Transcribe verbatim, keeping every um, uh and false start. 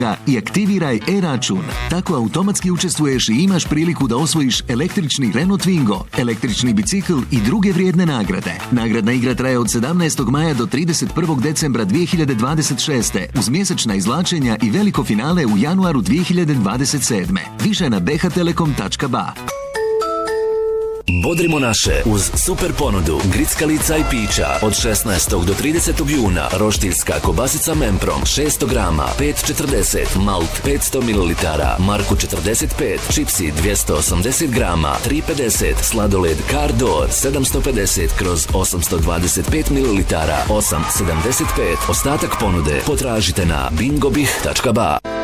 i aktiviraj e-račun. Tako automatski učestvuješ i imaš priliku da osvojiš električni Renault Twingo, električni bicikl i druge vrijedne nagrade. Nagradna igra traje od sedamnaestog maja do trideset prvog decembra dvije hiljade dvadeset šeste uz mjesečna izvlačenja i veliko finale u januaru dvije hiljade dvadeset sedme. Više na b h telekom tačka b a. Bodrimo naše uz super ponudu grickalica i pića od šesnaestog do tridesetog juna. Roštiljska kobasica Memprom šesto grama pet četrdeset, malt petsto mililitara, Marku četrdeset pet, čipsi dvjesto osamdeset grama tri pedeset, sladoled Cardor sedamsto pedeset kroz osamsto dvadeset pet mililitara osam sedamdeset pet. Ostatak ponude potražite na bingobih tačka b a.